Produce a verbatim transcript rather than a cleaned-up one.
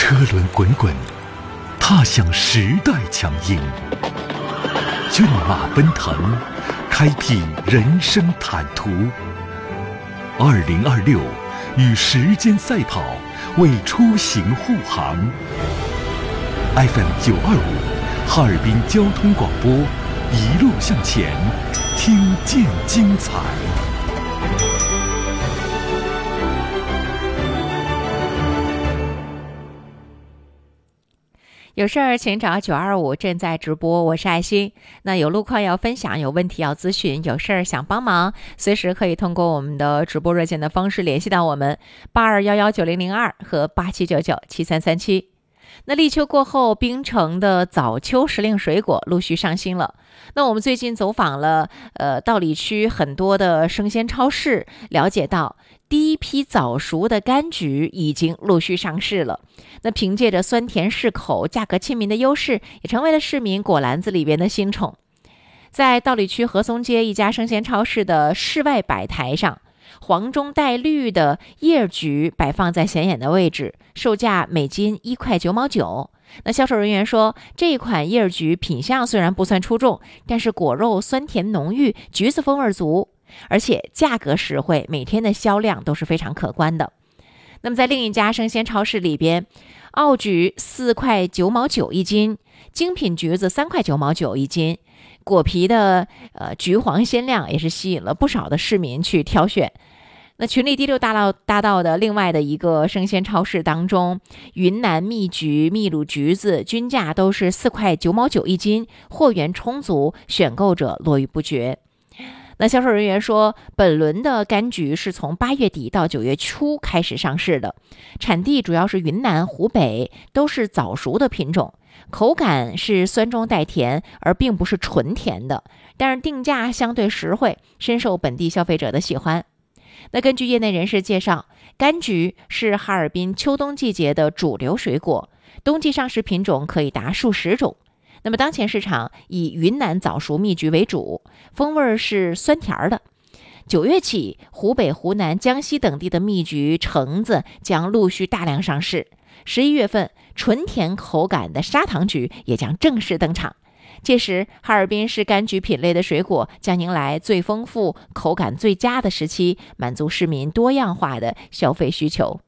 车轮滚滚，踏向时代强音。骏马奔腾，开辟人生坦途。二零二六，与时间赛跑，为出行护航。F M 九二五，哈尔滨交通广播，一路向前，听见精彩。 有事儿请找九二五，正在直播，我是爱心。那有路况要分享，有问题要咨询，有事儿想帮忙，随时可以通过我们的直播热线的方式联系到我们八二幺幺九零零二和八七九九七三三七。那立秋过后，冰城的早秋时令水果陆续上新了。那我们最近走访了呃道里区很多的生鲜超市，了解到第一批早熟的柑橘已经陆续上市了。那凭借着酸甜适口、价格亲民的优势，也成为了市民果篮子里边的新宠。在道里区和松街一家生鲜超市的室外摆台上，黄中带绿的叶橘摆放在显眼的位置，售价每斤一块九毛九。那销售人员说，这一款叶橘品相虽然不算出众，但是果肉酸甜浓郁，橘子风味足，而且价格实惠，每天的销量都是非常可观的。那么在另一家生鲜超市里边，澳橘四块九毛九一斤，精品橘子三块九毛九一斤，果皮的呃橘黄鲜亮，也是吸引了不少的市民去挑选。那群力第六大道大道的另外的一个生鲜超市当中，云南蜜橘、秘鲁橘子均价都是四块九毛九一斤，货源充足，选购者络绎不绝。那销售人员说，本轮的柑橘是从八月底到九月初开始上市的，产地主要是云南、湖北，都是早熟的品种，口感是酸中带甜，而并不是纯甜的，但是定价相对实惠，深受本地消费者的喜欢。那根据业内人士介绍，柑橘是哈尔滨秋冬季节的主流水果，冬季上市品种可以达数十种。那么当前市场以云南早熟蜜橘为主，风味是酸甜的。九月起，湖北、湖南、江西等地的蜜橘、橙子将陆续大量上市。十一月份，纯甜口感的砂糖橘也将正式登场。届时，哈尔滨市柑橘品类的水果将迎来最丰富、口感最佳的时期，满足市民多样化的消费需求。